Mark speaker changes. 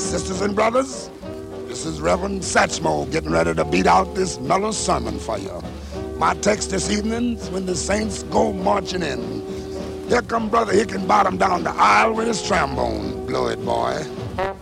Speaker 1: Sisters and brothers, this is Reverend Satchmo getting ready to beat out this mellow sermon for you. My text this evening is when the saints go marching in. Here come Brother Hickenbottom down the aisle with his trombone. Blow it, boy.